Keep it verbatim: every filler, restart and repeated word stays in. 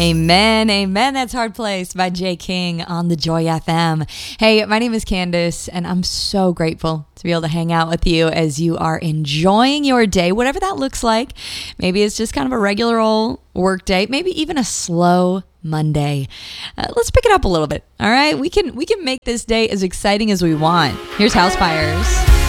Amen, amen. That's Hard Place by Jay King on the Joy F M. Hey, my name is Candace, and I'm so grateful to be able to hang out with you as you are enjoying your day, whatever that looks like. Maybe it's just kind of a regular old work day, maybe even a slow Monday. Uh, let's pick it up a little bit, all right? We can we can make this day as exciting as we want. Here's House Fires.